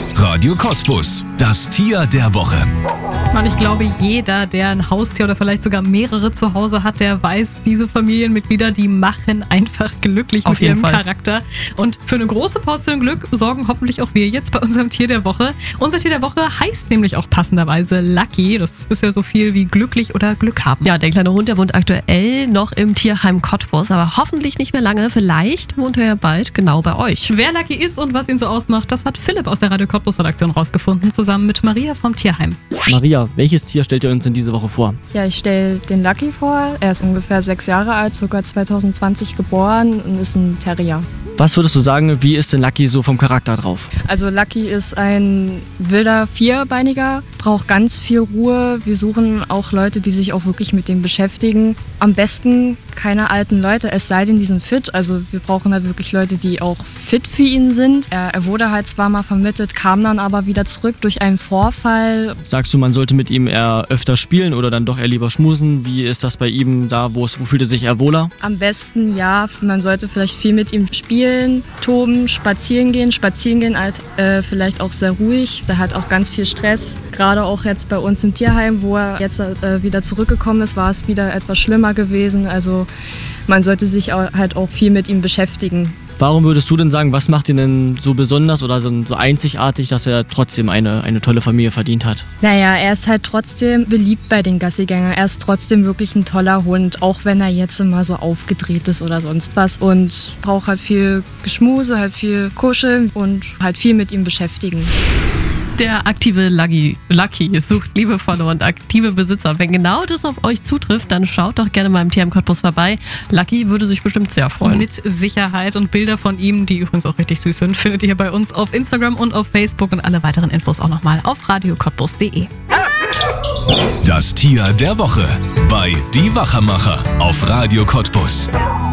Radio Cottbus, das Tier der Woche. Mann, ich glaube, jeder, der ein Haustier oder vielleicht sogar mehrere zu Hause hat, der weiß, diese Familienmitglieder, die machen einfach glücklich mit ihrem Charakter. Und für eine große Portion Glück sorgen hoffentlich auch wir jetzt bei unserem Tier der Woche. Unser Tier der Woche heißt nämlich auch passenderweise Lucky. Das ist ja so viel wie glücklich oder Glück haben. Ja, der kleine Hund, der wohnt aktuell noch im Tierheim Cottbus, aber hoffentlich nicht mehr lange. Vielleicht wohnt er ja bald genau bei euch. Wer Lucky ist und was ihn so ausmacht, das hat Philipp aus der Radio Cottbus Redaktion rausgefunden, zusammen mit Maria vom Tierheim. Maria, welches Tier stellt ihr uns in dieser Woche vor? Ja, ich stelle den Lucky vor. Er ist ungefähr 6 Jahre alt, ca. 2020 geboren und ist ein Terrier. Was würdest du sagen, wie ist denn Lucky so vom Charakter drauf? Also Lucky ist ein wilder Vierbeiniger, braucht ganz viel Ruhe. Wir suchen auch Leute, die sich auch wirklich mit dem beschäftigen. Am besten keine alten Leute, es sei denn, die sind fit. Also wir brauchen halt wirklich Leute, die auch fit für ihn sind. Er wurde halt zwar mal vermittelt, kam dann aber wieder zurück durch einen Vorfall. Sagst du, man sollte mit ihm eher öfter spielen oder dann doch eher lieber schmusen? Wie ist das bei ihm da? Wo fühlt er sich eher wohler? Am besten ja, man sollte vielleicht viel mit ihm spielen, toben, spazieren gehen. Spazieren gehen halt vielleicht auch sehr ruhig. Er hat auch ganz viel Stress. Gerade auch jetzt bei uns im Tierheim, wo er jetzt wieder zurückgekommen ist, war es wieder etwas schlimmer gewesen. Also man sollte sich halt auch viel mit ihm beschäftigen. Warum würdest du denn sagen, was macht ihn denn so besonders oder so einzigartig, dass er trotzdem eine tolle Familie verdient hat? Naja, er ist halt trotzdem beliebt bei den Gassigängern. Er ist trotzdem wirklich ein toller Hund, auch wenn er jetzt immer so aufgedreht ist oder sonst was. Und braucht halt viel Geschmuse, halt viel Kuscheln und halt viel mit ihm beschäftigen. Der aktive Lucky sucht liebevolle und aktive Besitzer. Wenn genau das auf euch zutrifft, dann schaut doch gerne mal im Tierheim Cottbus vorbei. Lucky würde sich bestimmt sehr freuen. Mit Sicherheit, und Bilder von ihm, die übrigens auch richtig süß sind, findet ihr bei uns auf Instagram und auf Facebook, und alle weiteren Infos auch nochmal auf radiocottbus.de. Das Tier der Woche bei Die Wachermacher auf Radio Cottbus.